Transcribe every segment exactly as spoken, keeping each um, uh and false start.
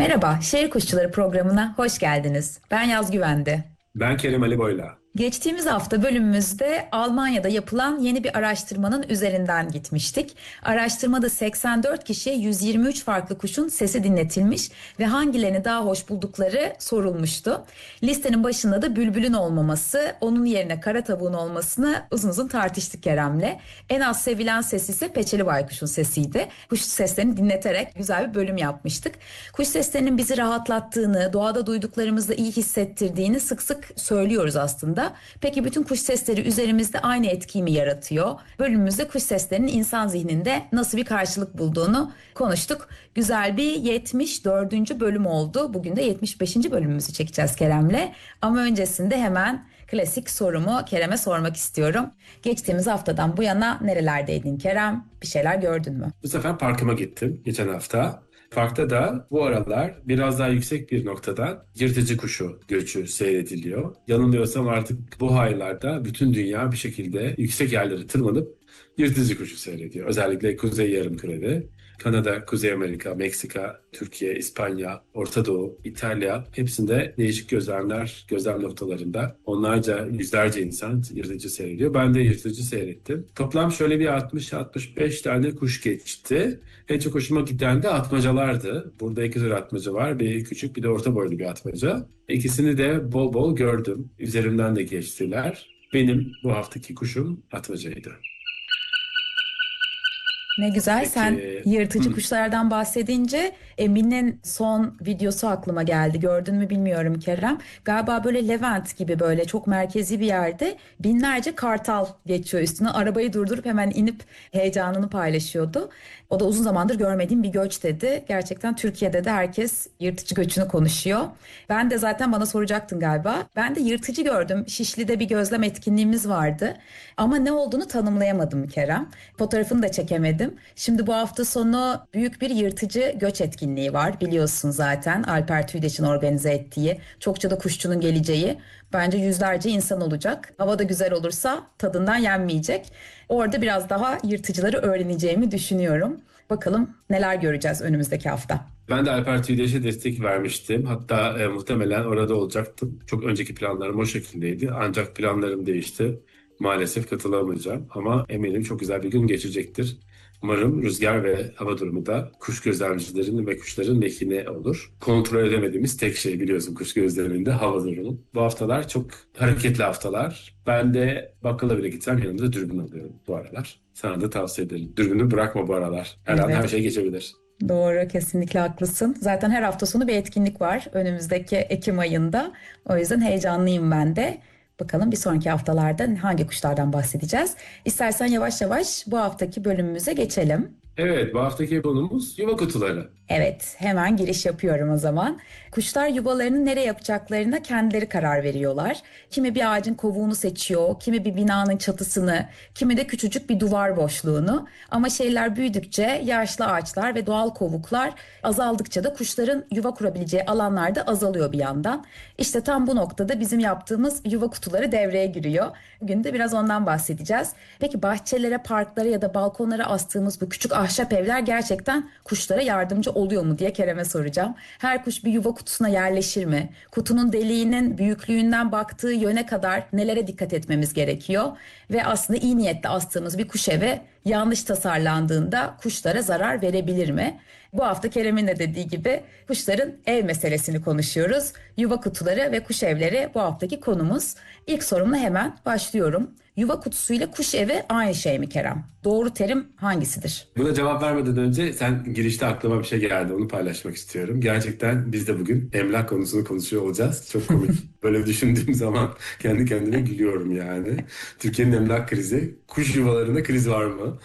Merhaba, Şehir Kuşçuları programına hoş geldiniz. Ben Yaz Güvende. Ben Kerem Ali Boyla. Geçtiğimiz hafta bölümümüzde Almanya'da yapılan yeni bir araştırmanın üzerinden gitmiştik. Araştırmada seksen dört kişiye yüz yirmi üç farklı kuşun sesi dinletilmiş ve hangilerini daha hoş buldukları sorulmuştu. Listenin başında da bülbülün olmaması, onun yerine kara tavuğun olmasını uzun uzun tartıştık Kerem'le. En az sevilen ses ise peçeli baykuşun sesiydi. Kuş seslerini dinleterek güzel bir bölüm yapmıştık. Kuş seslerinin bizi rahatlattığını, doğada duyduklarımızda iyi hissettirdiğini sık sık söylüyoruz aslında. Peki bütün kuş sesleri üzerimizde aynı etkiyi mi yaratıyor? Bölümümüzde kuş seslerinin insan zihninde nasıl bir karşılık bulduğunu konuştuk. Güzel bir yetmiş dördüncü bölüm oldu. Bugün de yetmiş beşinci bölümümüzü çekeceğiz Kerem'le. Ama öncesinde hemen klasik sorumu Kerem'e sormak istiyorum. Geçtiğimiz haftadan bu yana nerelerdeydin Kerem? Bir şeyler gördün mü? Bu sefer parkıma gittim geçen hafta. Parkta da bu aralar biraz daha yüksek bir noktadan yırtıcı kuşu göçü seyrediliyor. Yanılmıyorsam artık bu aylarda bütün dünya bir şekilde yüksek yerlere tırmanıp yırtıcı kuşu seyrediyor. Özellikle Kuzey Yarımküre'de. Kanada, Kuzey Amerika, Meksika, Türkiye, İspanya, Orta Doğu, İtalya hepsinde değişik gözlemler, gözlem noktalarında onlarca, yüzlerce insan yırtıcı seyrediyor. Ben de yırtıcı seyrettim. Toplam şöyle bir altmış altmış beş tane kuş geçti. En çok hoşuma giden de atmacalardı. Burada iki tür atmaca var. Bir küçük bir de orta boylu bir atmaca. İkisini de bol bol gördüm. Üzerimden de geçtiler. Benim bu haftaki kuşum atmacaydı. Ne güzel. Sen Peki, yırtıcı hmm, kuşlardan bahsedince Emin'in son videosu aklıma geldi. Gördün mü bilmiyorum Kerem. Galiba böyle Levent gibi böyle çok merkezi bir yerde binlerce kartal geçiyor üstüne. Arabayı durdurup hemen inip heyecanını paylaşıyordu. O da uzun zamandır görmediğim bir göç dedi. Gerçekten Türkiye'de de herkes yırtıcı göçünü konuşuyor. Ben de zaten bana soracaktın galiba. Ben de yırtıcı gördüm. Şişli'de bir gözlem etkinliğimiz vardı. Ama ne olduğunu tanımlayamadım Kerem. Fotoğrafını da çekemedim. Şimdi bu hafta sonu büyük bir yırtıcı göç etkinliği var. Biliyorsun zaten Alper Tüydeş'in organize ettiği. Çokça da kuşçunun geleceği. Bence yüzlerce insan olacak. Hava da güzel olursa tadından yenmeyecek. Orada biraz daha yırtıcıları öğreneceğimi düşünüyorum. Bakalım neler göreceğiz önümüzdeki hafta. Ben de Alper Tüydeş'e destek vermiştim. Hatta e, muhtemelen orada olacaktım. Çok önceki planlarım o şekildeydi. Ancak planlarım değişti. Maalesef katılamayacağım. Ama eminim çok güzel bir gün geçecektir. Umarım rüzgar ve hava durumu da kuş gözlemcilerin ve kuşların lehine olur. Kontrol edemediğimiz tek şey biliyorsun kuş gözleminde hava durumu. Bu haftalar çok hareketli haftalar. Ben de bakkala bile gitsem yanımda dürbün alıyorum bu aralar. Sana da tavsiye ederim. Dürbünü bırakma bu aralar. Her an her Evet. şey geçebilir. Doğru, kesinlikle haklısın. Zaten her hafta sonu bir etkinlik var önümüzdeki Ekim ayında. O yüzden heyecanlıyım ben de. Bakalım bir sonraki haftalarda hangi kuşlardan bahsedeceğiz. İstersen yavaş yavaş bu haftaki bölümümüze geçelim. Evet, bu haftaki konumuz yuva kutuları. Evet, hemen giriş yapıyorum o zaman. Kuşlar yuvalarını nereye yapacaklarına kendileri karar veriyorlar. Kimi bir ağacın kovuğunu seçiyor, kimi bir binanın çatısını, kimi de küçücük bir duvar boşluğunu. Ama şehirler büyüdükçe yaşlı ağaçlar ve doğal kovuklar azaldıkça da kuşların yuva kurabileceği alanlar da azalıyor bir yandan. İşte tam bu noktada bizim yaptığımız yuva kutuları devreye giriyor. Bugün de biraz ondan bahsedeceğiz. Peki bahçelere, parklara ya da balkonlara astığımız bu küçük ahşap evler gerçekten kuşlara yardımcı oluyor mu diye Kerem'e soracağım. Her kuş bir yuva kutusuna yerleşir mi? Kutunun deliğinin büyüklüğünden baktığı yöne kadar nelere dikkat etmemiz gerekiyor? Ve aslında iyi niyetle astığımız bir kuş evi yanlış tasarlandığında kuşlara zarar verebilir mi? Bu hafta Kerem'in de dediği gibi kuşların ev meselesini konuşuyoruz. Yuva kutuları ve kuş evleri bu haftaki konumuz. İlk sorumla hemen başlıyorum. Yuva kutusuyla kuş evi aynı şey mi Kerem? Doğru terim hangisidir? Buna cevap vermeden önce sen girişte aklıma bir şey geldi. Onu paylaşmak istiyorum. Gerçekten biz de bugün emlak konusunu konuşuyor olacağız. Çok komik. Böyle düşündüğüm zaman kendi kendime gülüyorum yani. Türkiye'nin emlak krizi. Kuş yuvalarında kriz var mı?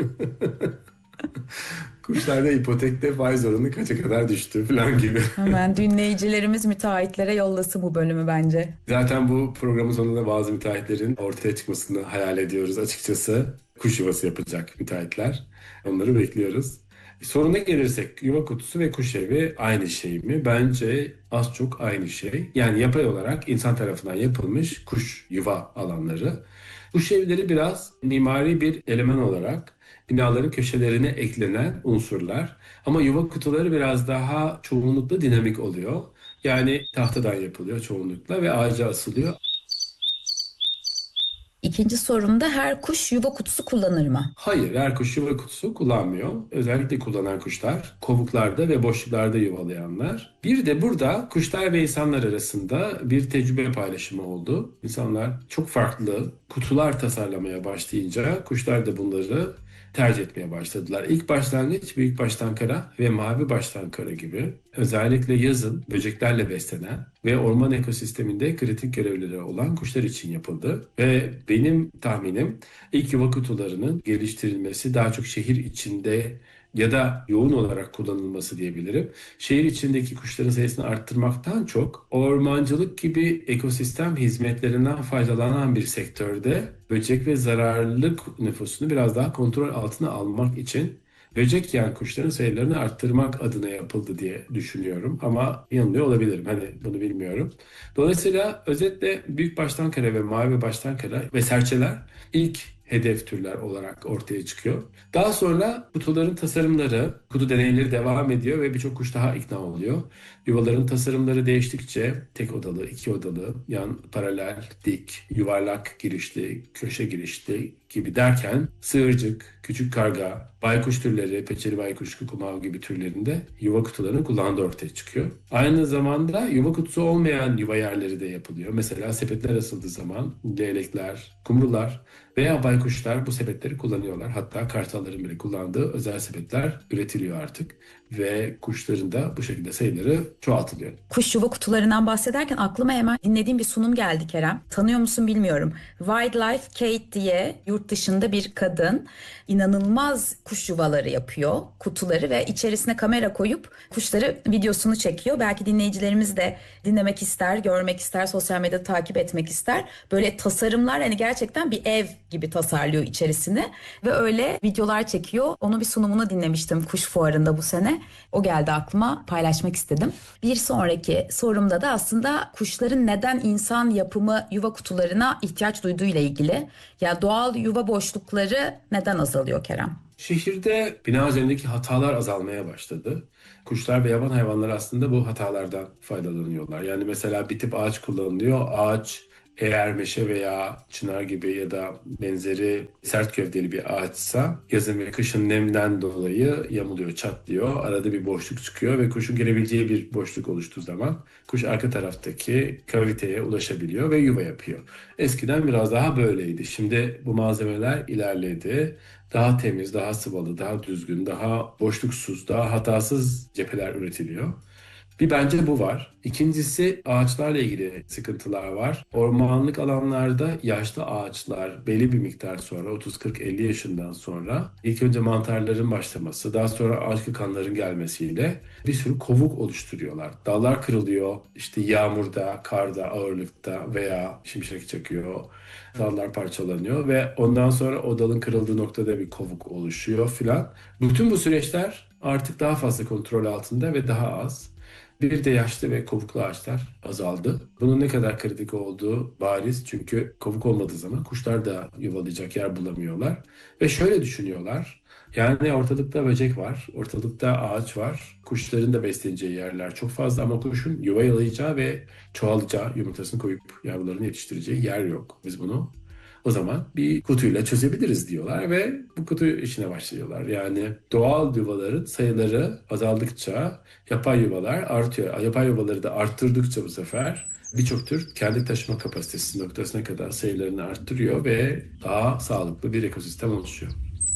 Kuşlarda ipotekte faiz oranı kaça kadar düştü falan gibi. Hemen dinleyicilerimiz müteahhitlere yollasın bu bölümü bence. Zaten bu programın sonunda bazı müteahhitlerin ortaya çıkmasını hayal ediyoruz açıkçası. Kuş yuvası yapacak müteahhitler. Onları bekliyoruz. Soruna gelirsek yuva kutusu ve kuş evi aynı şey mi? Bence az çok aynı şey. Yani yapay olarak insan tarafından yapılmış kuş yuva alanları. Kuş evleri biraz mimari bir eleman olarak binaların köşelerine eklenen unsurlar. Ama yuva kutuları biraz daha çoğunlukla dinamik oluyor. Yani tahtadan yapılıyor çoğunlukla ve ağaca asılıyor. İkinci sorumda her kuş yuva kutusu kullanır mı? Hayır, her kuş yuva kutusu kullanmıyor. Özellikle kullanan kuşlar, kovuklarda ve boşluklarda yuvalayanlar. Bir de burada kuşlar ve insanlar arasında bir tecrübe paylaşımı oldu. İnsanlar çok farklı kutular tasarlamaya başlayınca kuşlar da bunları tercih etmeye başladılar. İlk başlangıç büyük baştan kara ve mavi baştan kara gibi özellikle yazın böceklerle beslenen ve orman ekosisteminde kritik görevleri olan kuşlar için yapıldı. Ve benim tahminim ilk yuva kutularının geliştirilmesi daha çok şehir içinde ya da yoğun olarak kullanılması diyebilirim. Şehir içindeki kuşların sayısını arttırmaktan çok ormancılık gibi ekosistem hizmetlerinden faydalanan bir sektörde böcek ve zararlılık nüfusunu biraz daha kontrol altına almak için böcek yiyen kuşların sayılarını arttırmak adına yapıldı diye düşünüyorum. Ama yanılıyor olabilirim. Hani bunu bilmiyorum. Dolayısıyla özetle büyük baştan kara ve mavi baştan kara ve serçeler ilk hedef türler olarak ortaya çıkıyor. Daha sonra kutuların tasarımları, kutu deneyleri devam ediyor ve birçok kuş daha ikna oluyor. Yuvaların tasarımları değiştikçe tek odalı, iki odalı, yan paralel, dik, yuvarlak girişli, köşe girişli gibi derken sığırcık, küçük karga, baykuş türleri, peçeli baykuş, kukumav gibi türlerinde yuva kutularının kullandığı ortaya çıkıyor. Aynı zamanda yuva kutusu olmayan yuva yerleri de yapılıyor. Mesela sepetler asıldığı zaman leylekler, kumrular veya baykuşlar bu sepetleri kullanıyorlar. Hatta kartalların bile kullandığı özel sepetler üretiliyor artık. Ve kuşların da bu şekilde sayıları çoğaltılıyor. Kuş yuva kutularından bahsederken aklıma hemen dinlediğim bir sunum geldi Kerem. Tanıyor musun bilmiyorum. Wildlife Kate diye yurt dışında bir kadın inanılmaz kuş yuvaları yapıyor, kutuları ve içerisine kamera koyup kuşları videosunu çekiyor. Belki dinleyicilerimiz de dinlemek ister, görmek ister, sosyal medyada takip etmek ister. Böyle tasarımlar hani gerçekten bir ev gibi tasarlıyor içerisini ve öyle videolar çekiyor. Onun bir sunumunu dinlemiştim kuş fuarında bu sene. O geldi aklıma, paylaşmak istedim. Bir sonraki sorumda da aslında kuşların neden insan yapımı yuva kutularına ihtiyaç duyduğu ile ilgili. Ya doğal yuva boşlukları neden azalıyor Kerem? Şehirde bina üzerindeki hatalar azalmaya başladı. Kuşlar ve yaban hayvanları aslında bu hatalardan faydalanıyorlar. Yani mesela bir tip ağaç kullanılıyor. Ağaç eğer meşe veya çınar gibi ya da benzeri sert gövdeli bir ağaçsa yazın ve kışın nemden dolayı yamuluyor, çatlıyor. Arada bir boşluk çıkıyor ve kuşun girebileceği bir boşluk oluştuğu zaman kuş arka taraftaki kaviteye ulaşabiliyor ve yuva yapıyor. Eskiden biraz daha böyleydi. Şimdi bu malzemeler ilerledi. Daha temiz, daha sıvalı, daha düzgün, daha boşluksuz, daha hatasız cepheler üretiliyor. Bir bence bu var. İkincisi ağaçlarla ilgili sıkıntılar var. Ormanlık alanlarda yaşlı ağaçlar belli bir miktar sonra otuz kırk elli yaşından sonra ilk önce mantarların başlaması, daha sonra ağaç kökanların gelmesiyle bir sürü kovuk oluşturuyorlar. Dallar kırılıyor, işte yağmurda, karda, ağırlıkta veya şimşek çakıyor. Dallar parçalanıyor ve ondan sonra o dalın kırıldığı noktada bir kovuk oluşuyor filan. Bütün bu süreçler artık daha fazla kontrol altında ve daha az. Bir de yaşlı ve kovuklu ağaçlar azaldı. Bunun ne kadar kritik olduğu bariz çünkü kovuk olmadığı zaman kuşlar da yuvalayacak yer bulamıyorlar. Ve şöyle düşünüyorlar. Yani ortalıkta böcek var, ortalıkta ağaç var. Kuşların da besleneceği yerler çok fazla ama kuşun yuva yalayacağı ve çoğalacağı, yumurtasını koyup yavrularını yetiştireceği yer yok. Biz bunu o zaman bir kutuyla çözebiliriz diyorlar ve bu kutu işine başlıyorlar. Yani doğal yuvaların sayıları azaldıkça yapay yuvalar artıyor. Yapay yuvaları da arttırdıkça bu sefer birçok tür kendi taşıma kapasitesi noktasına kadar sayılarını arttırıyor ve daha sağlıklı bir ekosistem oluşuyor.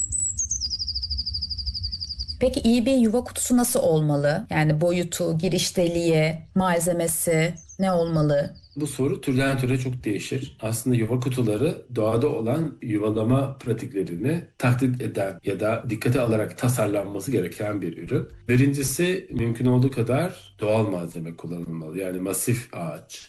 Peki iyi bir yuva kutusu nasıl olmalı? Yani boyutu, giriş deliği, malzemesi ne olmalı? Bu soru türden türe çok değişir. Aslında yuva kutuları doğada olan yuvalama pratiklerini taklit eden ya da dikkate alarak tasarlanması gereken bir ürün. Birincisi mümkün olduğu kadar doğal malzeme kullanılmalı. Yani masif ağaç,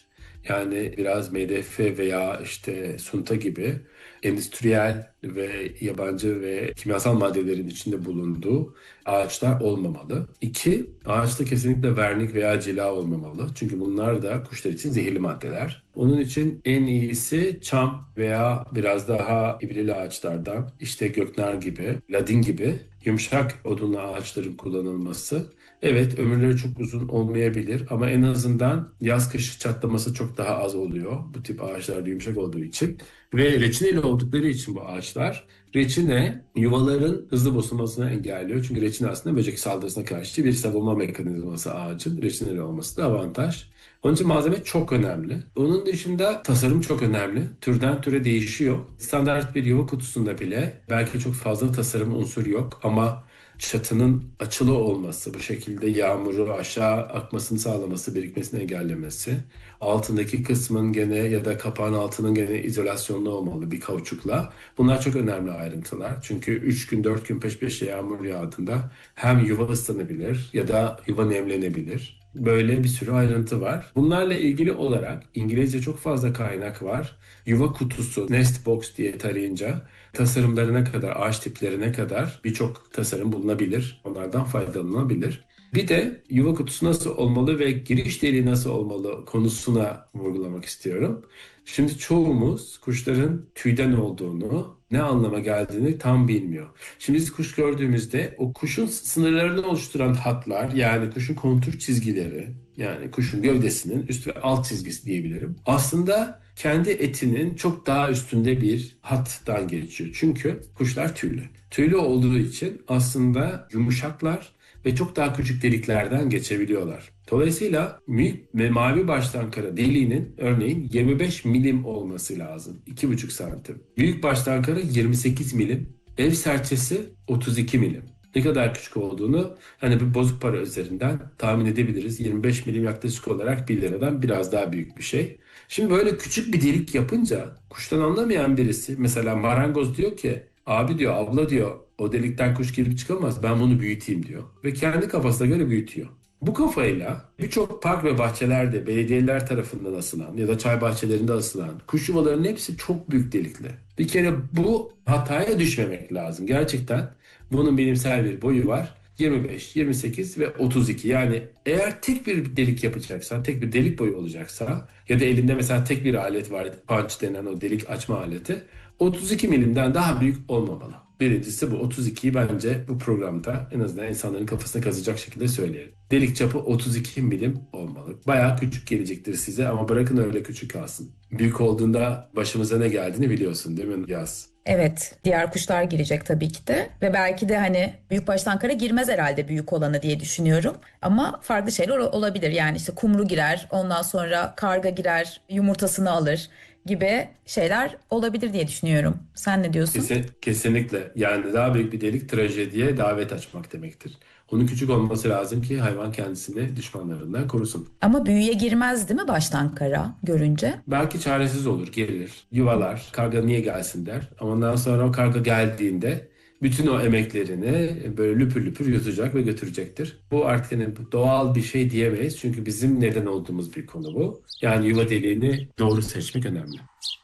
Yani biraz M D F veya işte sunta gibi endüstriyel ve yabancı ve kimyasal maddelerin içinde bulunduğu ağaçlar olmamalı. İki, ağaçta kesinlikle vernik veya cila olmamalı. Çünkü bunlar da kuşlar için zehirli maddeler. Onun için en iyisi çam veya biraz daha ibrili ağaçlardan, işte göknar gibi, ladin gibi yumuşak odunlu ağaçların kullanılması. Evet, ömürleri çok uzun olmayabilir ama en azından yaz kış çatlaması çok daha az oluyor. Bu tip ağaçlar da yumuşak olduğu için. Ve reçineli oldukları için bu ağaçlar, reçine yuvaların hızlı bozulmasını engelliyor. Çünkü reçine aslında böcek saldırısına karşı bir savunma mekanizması ağacın. Reçineli olması da avantaj. Onun için malzeme çok önemli. Onun dışında tasarım çok önemli. Türden türe değişiyor. Standart bir yuva kutusunda bile belki çok fazla tasarım unsuru yok ama çatının açılı olması, bu şekilde yağmuru aşağı akmasını sağlaması, birikmesini engellemesi, altındaki kısmın gene ya da kapağın altının gene izolasyonlu olmalı bir kauçukla. Bunlar çok önemli ayrıntılar. Çünkü üç gün dört gün peş peşe yağmur yağdığında hem yuva ıslanabilir ya da yuva nemlenebilir. Böyle bir sürü ayrıntı var. Bunlarla ilgili olarak İngilizce çok fazla kaynak var. Yuva kutusu, nest box diye tarayınca tasarımlarına kadar, ağaç tiplerine kadar birçok tasarım bulunabilir. Onlardan faydalanılabilir. Bir de yuva kutusu nasıl olmalı ve giriş deliği nasıl olmalı konusuna vurgulamak istiyorum. Şimdi çoğumuz kuşların tüyden olduğunu, ne anlama geldiğini tam bilmiyor. Şimdi biz kuş gördüğümüzde o kuşun sınırlarını oluşturan hatlar, yani kuşun kontur çizgileri, yani kuşun gövdesinin üst ve alt çizgisi diyebilirim. Aslında kendi etinin çok daha üstünde bir hattan geçiyor. Çünkü kuşlar tüylü. Tüylü olduğu için aslında yumuşaklar ve çok daha küçük deliklerden geçebiliyorlar. Dolayısıyla büyük ve mavi baştan kara deliğinin örneğin yirmi beş milim olması lazım. iki buçuk santim. Büyük baştan kara yirmi sekiz milim. Ev serçesi otuz iki milim. Ne kadar küçük olduğunu hani bir bozuk para üzerinden tahmin edebiliriz. yirmi beş milim yaklaşık olarak bir liradan biraz daha büyük bir şey. Şimdi böyle küçük bir delik yapınca kuştan anlamayan birisi, mesela marangoz diyor ki abi diyor, abla diyor, o delikten kuş girip çıkamaz, ben bunu büyüteyim diyor. Ve kendi kafasına göre büyütüyor. Bu kafayla birçok park ve bahçelerde belediyeler tarafından asılan ya da çay bahçelerinde asılan kuş yuvalarının hepsi çok büyük delikli. Bir kere bu hataya düşmemek lazım. Gerçekten bunun bilimsel bir boyu var. yirmi beş, yirmi sekiz ve otuz iki. Yani eğer tek bir delik yapacaksan, tek bir delik boyu olacaksa ya da elinde mesela tek bir alet var, punch denen o delik açma aleti, otuz iki milimden daha büyük olmamalı. Birincisi bu. otuz ikiyi bence bu programda en azından insanların kafasına kazıyacak şekilde söyleyelim. Delik çapı otuz iki milim olmalı. Bayağı küçük gelecektir size ama bırakın öyle küçük kalsın. Büyük olduğunda başımıza ne geldiğini biliyorsun değil mi Yaz? Evet, diğer kuşlar girecek tabii ki de ve belki de hani büyükbaş kara girmez herhalde büyük olanı diye düşünüyorum. Ama farklı şeyler ol- olabilir. Yani işte kumru girer, ondan sonra karga girer, yumurtasını alır gibi şeyler olabilir diye düşünüyorum. Sen ne diyorsun? Kesin, kesinlikle. Yani daha büyük bir delik trajediye davet açmak demektir. Onun küçük olması lazım ki hayvan kendisini düşmanlarından korusun. Ama büyüye girmez değil mi baştan kara görünce? Belki çaresiz olur, gelir, yuvalar, karga niye gelsin der. Ama ondan sonra o karga geldiğinde bütün o emeklerini böyle lüpür lüpür yutacak ve götürecektir. Bu artık yani doğal bir şey diyemeyiz. Çünkü bizim neden olduğumuz bir konu bu. Yani yuva deliğini doğru seçmek önemli.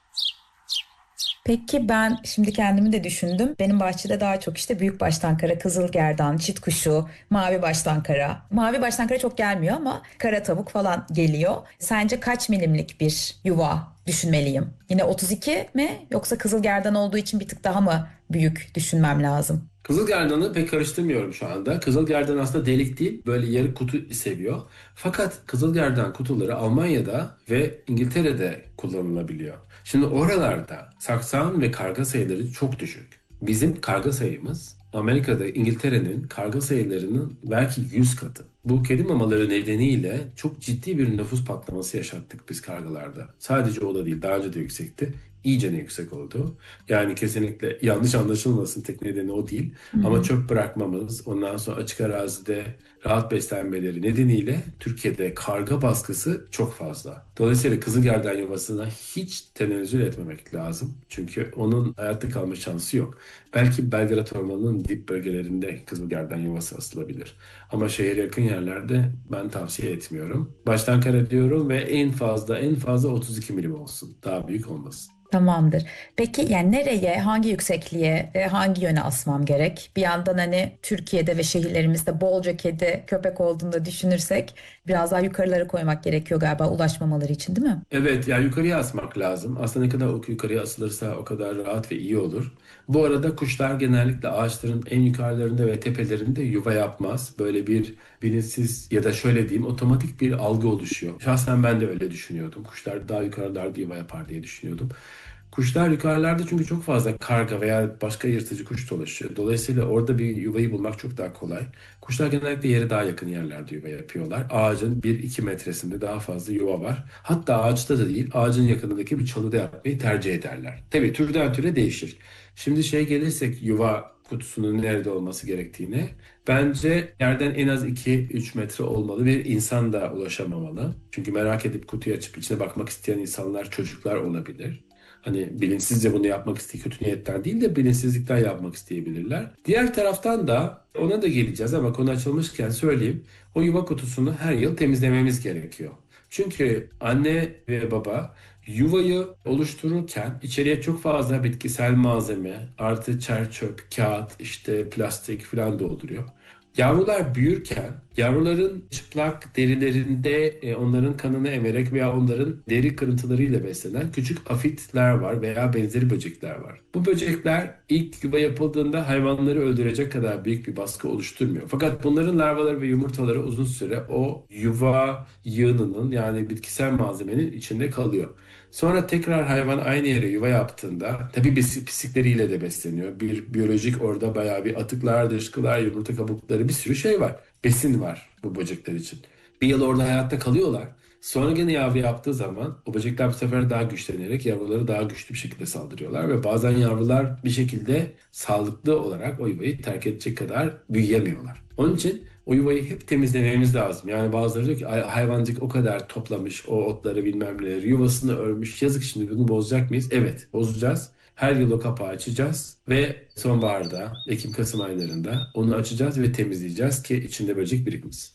Peki ben şimdi kendimi de düşündüm. Benim bahçede daha çok işte büyük baştan kara, kızılgerdan, çit kuşu, mavi baştan kara. Mavi baştan kara çok gelmiyor ama kara tavuk falan geliyor. Sence kaç milimlik bir yuva düşünmeliyim? Yine otuz iki mi yoksa kızılgerdan olduğu için bir tık daha mı büyük düşünmem lazım? Kızılgerdan'ı pek karıştırmıyorum şu anda. Kızılgerdan aslında delik değil, böyle yarı kutu seviyor. Fakat Kızılgerdan kutuları Almanya'da ve İngiltere'de kullanılabiliyor. Şimdi oralarda saksan ve karga sayıları çok düşük. Bizim karga sayımız Amerika'da İngiltere'nin karga sayılarının belki yüz katı. Bu kedi mamaları nedeniyle çok ciddi bir nüfus patlaması yaşattık biz kargalarda. Sadece o da değil, daha önce de yüksekti. iyicene yüksek oldu. Yani kesinlikle yanlış anlaşılmasın, tek nedeni o değil. Hı Ama hı. çöp bırakmamız, ondan sonra açık arazide rahat beslenmeleri nedeniyle Türkiye'de karga baskısı çok fazla. Dolayısıyla kızılgerdan yuvasına hiç tenezzül etmemek lazım. Çünkü onun hayatta kalma şansı yok. Belki Belgrad Ormanı'nın dip bölgelerinde kızılgerdan yuvası asılabilir. Ama şehre yakın yerlerde ben tavsiye etmiyorum. Baştan kara diyorum ve en fazla en fazla otuz iki milim olsun. Daha büyük olmasın. Tamamdır. Peki yani nereye, hangi yüksekliğe, e, hangi yöne asmam gerek? Bir yandan hani Türkiye'de ve şehirlerimizde bolca kedi, köpek olduğunu da düşünürsek biraz daha yukarılara koymak gerekiyor galiba ulaşmamaları için, değil mi? Evet, yani yukarıya asmak lazım. Aslında ne kadar o yukarıya asılırsa o kadar rahat ve iyi olur. Bu arada kuşlar genellikle ağaçların en yukarılarında ve tepelerinde yuva yapmaz. Böyle bir bilinçsiz ya da şöyle diyeyim otomatik bir algı oluşuyor. Şahsen ben de öyle düşünüyordum. Kuşlar daha yukarılarda yuva yapar diye düşünüyordum. Kuşlar yukarılarda çünkü çok fazla karga veya başka yırtıcı kuş dolaşıyor. Dolayısıyla orada bir yuvayı bulmak çok daha kolay. Kuşlar genellikle yere daha yakın yerlerde yuva yapıyorlar. Ağacın bir iki metresinde daha fazla yuva var. Hatta ağaçta da değil, ağacın yakınındaki bir çalıda yapmayı tercih ederler. Tabii türden türe değişir. Şimdi şey gelirsek yuva kutusunun nerede olması gerektiğine. Bence yerden en az iki üç metre olmalı ve insan da ulaşamamalı. Çünkü merak edip kutuyu açıp içine bakmak isteyen insanlar, çocuklar olabilir. Hani bilinçsizce bunu yapmak isteyen kötü niyetten değil de bilinçsizlikten yapmak isteyebilirler. Diğer taraftan da ona da geleceğiz ama konu açılmışken söyleyeyim. O yuva kutusunu her yıl temizlememiz gerekiyor. Çünkü anne ve baba yuvayı oluştururken içeriye çok fazla bitkisel malzeme, artı çer çöp, kağıt, işte plastik falan dolduruyor. Yavrular büyürken yavruların çıplak derilerinde e, onların kanını emerek veya onların deri kırıntılarıyla beslenen küçük afitler var veya benzeri böcekler var. Bu böcekler ilk yuva yapıldığında hayvanları öldürecek kadar büyük bir baskı oluşturmuyor. Fakat bunların larvaları ve yumurtaları uzun süre o yuva yığınının yani bitkisel malzemenin içinde kalıyor. Sonra tekrar hayvan aynı yere yuva yaptığında tabii bisi- pislikleriyle de besleniyor. Bir biyolojik orada bayağı bir atıklar, dışkılar, yumurta kabukları bir sürü şey var. Besin var bu böcekler için. Bir yıl orada hayatta kalıyorlar. Sonra gene yavru yaptığı zaman o böcekler bu sefer daha güçlenerek yavruları daha güçlü bir şekilde saldırıyorlar ve bazen yavrular bir şekilde sağlıklı olarak o yuvayı terk edecek kadar büyüyemiyorlar. Onun için o yuvayı hep temizlememiz lazım. Yani bazıları diyor ki "Ay, hayvancık o kadar toplamış o otları bilmem neleri yuvasını örmüş yazık şimdi bunu bozacak mıyız? Evet bozacağız. Her yıl o kapağı açacağız ve sonbaharda, Ekim-Kasım aylarında onu açacağız ve temizleyeceğiz ki içinde böcek birikmesin.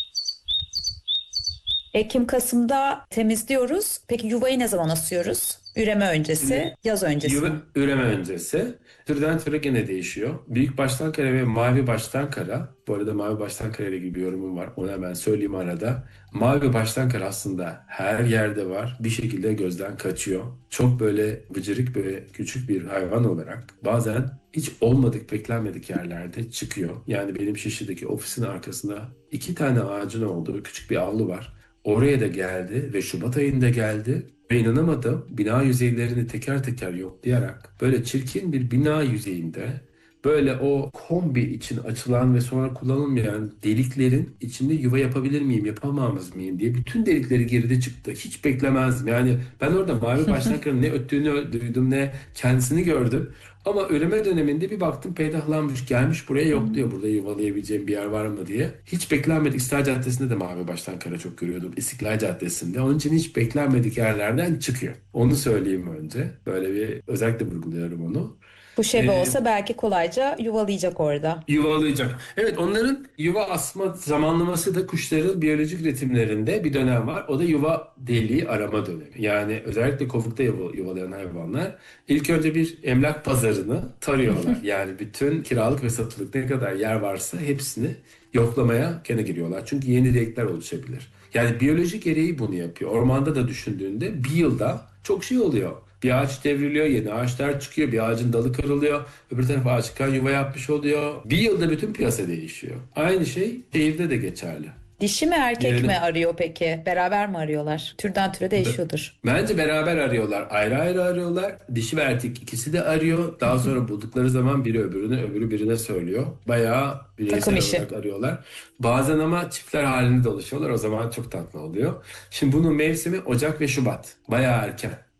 Ekim, Kasım'da temizliyoruz. Peki yuvayı ne zaman asıyoruz? Üreme öncesi, Şimdi yaz öncesi yuva mi? üreme öncesi türden türe gene değişiyor. Büyük baştan kara ve mavi baştan kara. Bu arada mavi baştan kara ile ilgili bir yorumum var. Onu hemen söyleyeyim arada. Mavi baştan kara aslında her yerde var. Bir şekilde gözden kaçıyor. Çok böyle bıcırık böyle küçük bir hayvan olarak bazen hiç olmadık beklenmedik yerlerde çıkıyor. Yani benim Şişli'deki ofisin arkasında iki tane ağacın olduğu küçük bir avlu var. Oraya da geldi ve Şubat ayında geldi. Ve inanamadım bina yüzeylerini teker teker yoklayarak böyle çirkin bir bina yüzeyinde böyle o kombi için açılan ve sonra kullanılmayan deliklerin içinde yuva yapabilir miyim, yapamaz mıyım diye bütün delikleri geride çıktı. Hiç beklemezdim. Yani ben orada mavi baştan ne öttüğünü duydum ne kendisini gördüm. Ama üreme döneminde bir baktım peydahlanmış gelmiş buraya yokluyor. Burada yuvalayabileceğim bir yer var mı diye. Hiç beklenmedik. İstiklal Caddesi'nde de mavi baştan kara çok görüyordum. İstiklal Caddesi'nde. Onun için hiç beklenmedik yerlerden çıkıyor. Onu söyleyeyim önce. Böyle bir özellikle vurguluyorum onu. Bu şebe Ee, olsa belki kolayca yuvalayacak orada. Yuvalayacak. Evet onların yuva asma zamanlaması da kuşların biyolojik ritimlerinde bir dönem var. O da yuva deliği arama dönemi. Yani özellikle kovukta yuva- yuvalayan hayvanlar ilk önce bir emlak pazarını tarıyorlar. Yani bütün kiralık ve satılık ne kadar yer varsa hepsini yoklamaya gene giriyorlar. Çünkü yeni delikler oluşabilir. Yani biyolojik gereği bunu yapıyor. Ormanda da düşündüğünde bir yılda çok şey oluyor. Bir ağaç devriliyor, yeni ağaçlar çıkıyor, bir ağacın dalı kırılıyor, öbür tarafa ağaç çıkan yuva yapmış oluyor. Bir yılda bütün piyasa değişiyor. Aynı şey şehirde de geçerli. Dişi mi erkek mi Yerine, arıyor peki? Beraber mi arıyorlar? Türden türe değişiyordur. bence beraber arıyorlar, ayrı ayrı arıyorlar. Dişi ve erkek ikisi de arıyor. Daha sonra buldukları zaman biri öbürüne, öbürü birine söylüyor. Bayağı Takım bireysel işi. olarak arıyorlar. Bazen ama çiftler halinde dolaşıyorlar. O zaman çok tatlı oluyor. Şimdi bunun mevsimi Ocak ve Şubat. Bayağı erken.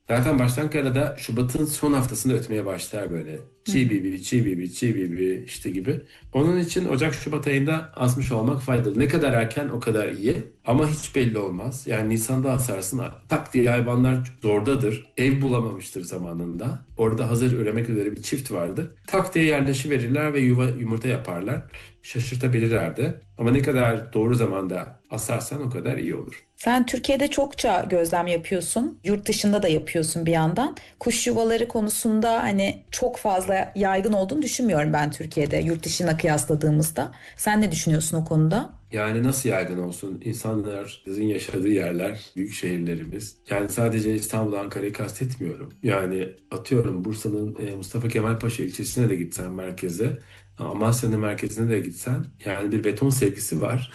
Zaten baştan karada Şubat'ın son haftasında ötmeye başlar böyle. Çiğ bibi, çiğ bibi, çiğ bibi işte gibi. Onun için Ocak-Şubat ayında asmış olmak faydalı. Ne kadar erken o kadar iyi. Ama hiç belli olmaz. Yani Nisan'da asarsın, tak diye hayvanlar zordadır. Ev bulamamıştır zamanında. Orada hazır üremek üzere bir çift vardır. Tak diye yerleşiverirler ve yuva yumurta yaparlar. Şaşırtabilirler de. Ama ne kadar doğru zamanda asarsan o kadar iyi olur. Sen Türkiye'de çokça gözlem yapıyorsun. Yurt dışında da yapıyorsun bir yandan. Kuş yuvaları konusunda hani çok fazla yaygın olduğunu düşünmüyorum ben Türkiye'de yurt dışına kıyasladığımızda. Sen ne düşünüyorsun o konuda? Yani nasıl yaygın olsun? İnsanların yaşadığı yerler, büyük şehirlerimiz. Yani sadece İstanbul, Ankara'yı kastetmiyorum. Yani atıyorum Bursa'nın e, Mustafa Kemal Paşa ilçesine de gitsen merkeze, Amasya'nın merkezine de gitsen yani bir beton sevgisi var.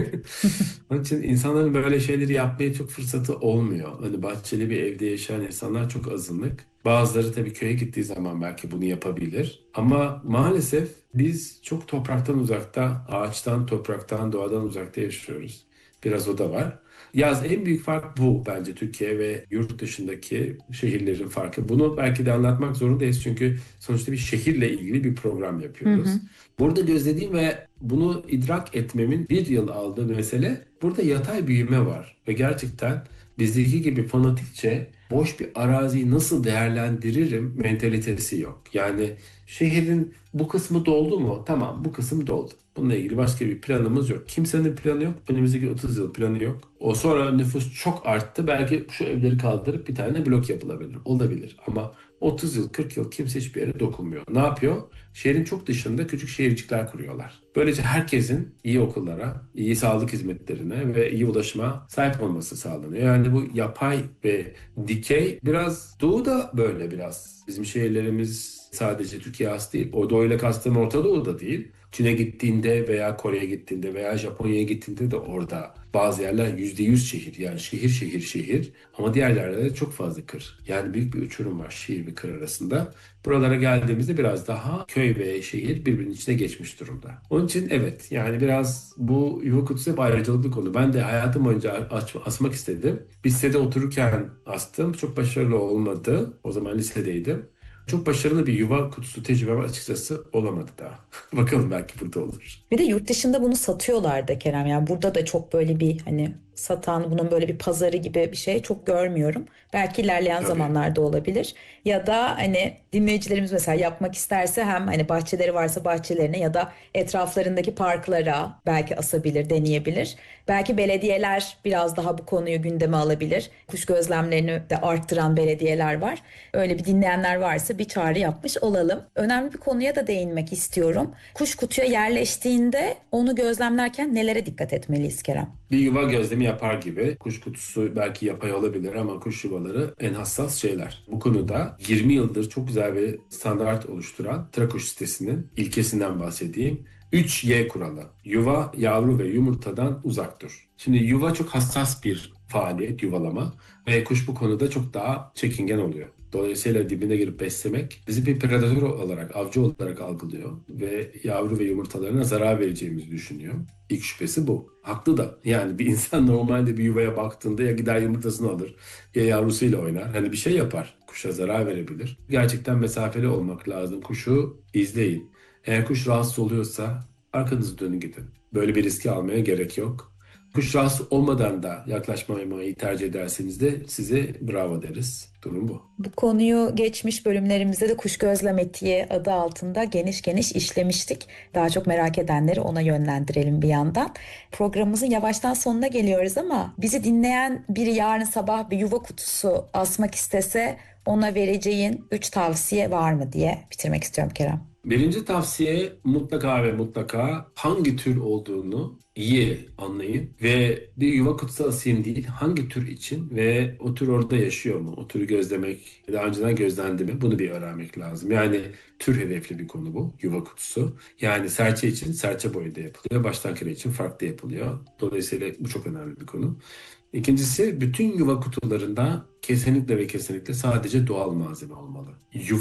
Onun için insanların böyle şeyleri yapmaya çok fırsatı olmuyor. Hani bahçeli bir evde yaşayan insanlar çok azınlık. Bazıları tabii köye gittiği zaman belki bunu yapabilir. Ama maalesef biz çok topraktan uzakta, ağaçtan, topraktan, doğadan uzakta yaşıyoruz. Biraz o da var. Yaz en büyük fark bu bence Türkiye ve yurt dışındaki şehirlerin farkı. Bunu belki de anlatmak zorundayız çünkü sonuçta bir şehirle ilgili bir program Hı yapıyoruz. hı. Burada gözlediğim ve bunu idrak etmemin bir yıl aldığı mesele burada yatay büyüme var. Ve gerçekten bizdeki gibi fanatikçe boş bir araziyi nasıl değerlendiririm mentalitesi yok. Yani şehrin bu kısmı doldu mu? Tamam, bu kısım doldu. Bununla ilgili başka bir planımız yok. Kimsenin planı yok. Önümüzdeki otuz yıl planı yok. O sonra nüfus çok arttı. Belki şu evleri kaldırıp bir tane blok yapılabilir. Olabilir. Ama otuz yıl, kırk yıl kimse hiçbir yere dokunmuyor. Ne yapıyor? Şehrin çok dışında küçük şehircikler kuruyorlar. Böylece herkesin iyi okullara, iyi sağlık hizmetlerine ve iyi ulaşıma sahip olması sağlanıyor. Yani bu yapay ve dikey biraz doğuda böyle biraz. Bizim şehirlerimiz sadece Türkiye has değil. O doğuyla kastım Orta Doğu'da değil. Çin'e gittiğinde veya Kore'ye gittiğinde veya Japonya'ya gittiğinde de orada bazı yerler yüzde yüz şehir yani şehir şehir şehir ama diğer yerlerde de çok fazla kır. Yani büyük bir uçurum var şehir ve kır arasında. Buralara geldiğimizde biraz daha köy ve şehir birbirinin içine geçmiş durumda. Onun için evet yani biraz bu yuva kutusu hep ayrıcalıklı konu. Ben de hayatım boyunca aç, asmak istedim. Bir sitede otururken astım. Çok başarılı olmadı. O zaman lisedeydim. Çok başarılı bir yuva kutusu tecrübem açıkçası olamadı daha. Bakalım belki burada olur. Bir de yurt dışında bunu satıyorlar da Kerem. Yani burada da çok böyle bir hani satan bunun böyle bir pazarı gibi bir şey çok görmüyorum. Belki ilerleyen Tabii. zamanlarda olabilir. Ya da hani dinleyicilerimiz mesela yapmak isterse hem hani bahçeleri varsa bahçelerine ya da etraflarındaki parklara belki asabilir, deneyebilir. Belki belediyeler biraz daha bu konuyu gündeme alabilir. Kuş gözlemlerini de arttıran belediyeler var. Öyle bir dinleyenler varsa bir çağrı yapmış olalım. Önemli bir konuya da değinmek istiyorum. Kuş kutuya yerleştiğinde onu gözlemlerken nelere dikkat etmeliyiz Kerem? Bir yuva gözlemi yapar gibi kuş kutusu belki yapay olabilir ama kuş yuvaları en hassas şeyler. Bu konuda yirmi yıldır çok güzel bir standart oluşturan Trakuş sitesinin ilkesinden bahsedeyim. üç Y kuralı. Yuva, yavru ve yumurtadan uzak dur. Şimdi yuva çok hassas bir faaliyet, yuvalama ve kuş bu konuda çok daha çekingen oluyor. Dolayısıyla dibine girip beslemek bizi bir predatör olarak, avcı olarak algılıyor ve yavru ve yumurtalarına zarar vereceğimizi düşünüyor. İlk şüphesi bu. Haklı da. Yani bir insan normalde bir yuvaya baktığında ya gider yumurtasını alır ya yavrusuyla oynar. Hani bir şey yapar. Kuşa zarar verebilir. Gerçekten mesafeli olmak lazım. Kuşu izleyin. Eğer kuş rahatsız oluyorsa arkanızı dönün gidin. Böyle bir riski almaya gerek yok. Kuş rahatsız olmadan da yaklaşmamayı tercih ederseniz de size bravo deriz. Durum bu. Bu konuyu geçmiş bölümlerimizde de kuş gözlem etiği adı altında geniş geniş işlemiştik. Daha çok merak edenleri ona yönlendirelim bir yandan. Programımızın yavaştan sonuna geliyoruz ama bizi dinleyen biri yarın sabah bir yuva kutusu asmak istese ona vereceğin üç tavsiye var mı diye bitirmek istiyorum Kerem. Birinci tavsiye mutlaka ve mutlaka hangi tür olduğunu iyi anlayın ve bir yuva kutusu asayım değil hangi tür için ve o tür orada yaşıyor mu? O türü gözlemek daha önceden gözlendi mi? Bunu bir öğrenmek lazım. Yani tür hedefli bir konu bu yuva kutusu. Yani serçe için serçe boyunda yapılıyor. Baştan kere için farklı yapılıyor. Dolayısıyla bu çok önemli bir konu. İkincisi bütün yuva kutularında kesinlikle ve kesinlikle sadece doğal malzeme olmalı. Yuva,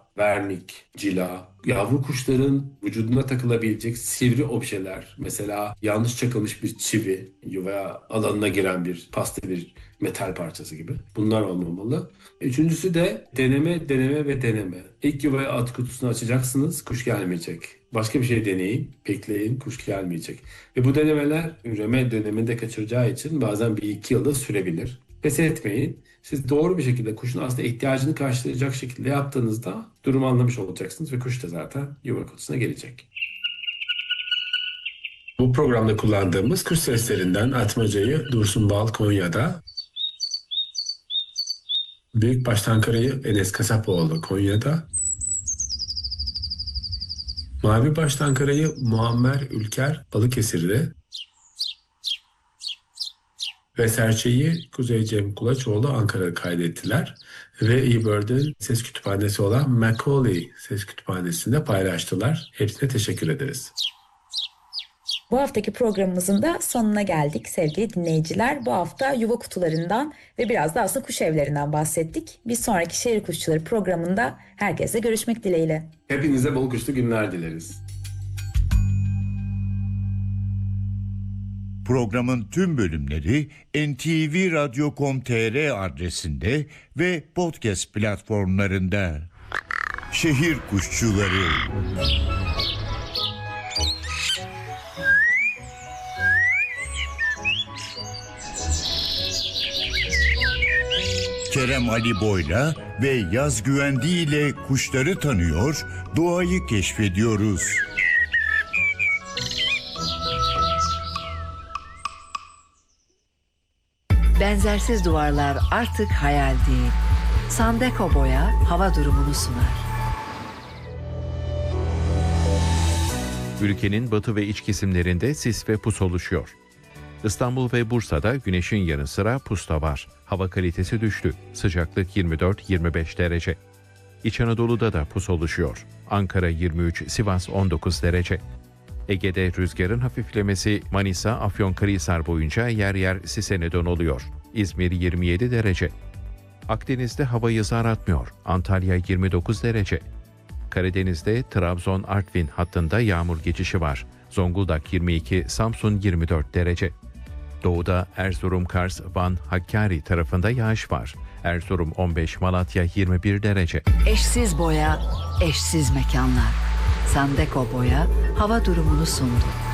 vernik, cila, yavru kuşların vücuduna takılabilecek sivri objeler, mesela yanlış çakılmış bir çivi, yuva alanına giren bir pasta bir metal parçası gibi. Bunlar olmamalı. Üçüncüsü de deneme, deneme ve deneme. İlk yuvaya at kutusunu açacaksınız, kuş gelmeyecek. Başka bir şey deneyin, bekleyin, kuş gelmeyecek. Ve bu denemeler üreme döneminde kaçıracağı için bazen bir iki yılda sürebilir. Pes etmeyin. Siz doğru bir şekilde kuşun aslında ihtiyacını karşılayacak şekilde yaptığınızda durumu anlamış olacaksınız ve kuş da zaten yuva kutusuna gelecek. Bu programda kullandığımız kuş seslerinden Atmaca'yı Dursun Bal Konya'da, Büyükbaş Tankara'yı Enes Kasapoğlu Konya'da, Mavibaş Tankara'yı Muammer Ülker Balıkesir'de ve Serçe'yi Kuzey Cem Kulaçoğlu Ankara'da kaydettiler ve eBird'in ses kütüphanesi olan Macaulay Ses Kütüphanesi'nde paylaştılar. Hepsine teşekkür ederiz. Bu haftaki programımızın da sonuna geldik sevgili dinleyiciler. Bu hafta yuva kutularından ve biraz da aslında kuş evlerinden bahsettik. Bir sonraki Şehir Kuşçuları programında herkesle görüşmek dileğiyle. Hepinize bol kuşlu günler dileriz. Programın tüm bölümleri en te ve radyo nokta com nokta tr adresinde ve podcast platformlarında. Şehir Kuşçuları. Kerem Ali Boyla ve Yaz Güvendi ile kuşları tanıyor, doğayı keşfediyoruz. Benzersiz duvarlar artık hayal değil. Sandeko Boya hava durumunu sunar. Ülkenin batı ve iç kesimlerinde sis ve pus oluşuyor. İstanbul ve Bursa'da güneşin yanı sıra pus da var. Hava kalitesi düştü. Sıcaklık yirmi dört yirmi beş derece. İç Anadolu'da da pus oluşuyor. Ankara yirmi üç, Sivas on dokuz derece. Ege'de rüzgarın hafiflemesi Manisa, Afyonkarahisar boyunca yer yer sise neden oluyor. İzmir yirmi yedi derece. Akdeniz'de hava aratmıyor. Antalya yirmi dokuz derece. Karadeniz'de Trabzon-Artvin hattında yağmur geçişi var. Zonguldak yirmi iki, Samsun yirmi dört derece. Doğuda Erzurum, Kars, Van, Hakkari tarafında yağış var. Erzurum on beş, Malatya yirmi bir derece. Eşsiz boya, eşsiz mekanlar. Sandeko Boya hava durumunu sundu.